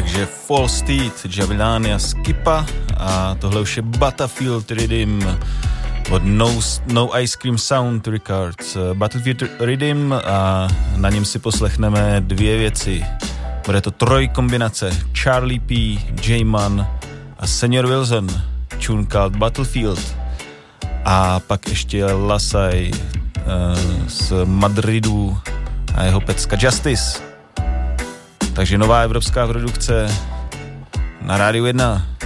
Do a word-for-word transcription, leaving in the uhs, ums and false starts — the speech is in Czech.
Takže Fall Steed, Javilani a Skipa a tohle už je Battlefield Rhythm od No, no Ice Cream Sound Records. Battlefield Rhythm a na něm si poslechneme dvě věci. Bude to trojkombinace Charlie P, J-Man a Senior Wilson, tune called Battlefield. A pak ještě Lasai uh, z Madridu a jeho pecka Justice. Takže nová evropská produkce na Rádiu jedna.